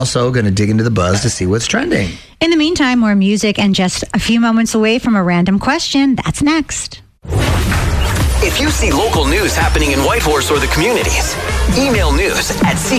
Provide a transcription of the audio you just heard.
Also going to dig into the buzz to see what's trending. In the meantime, more music and just a few moments away from a random question. That's next. If you see local news happening in Whitehorse or the communities, email news at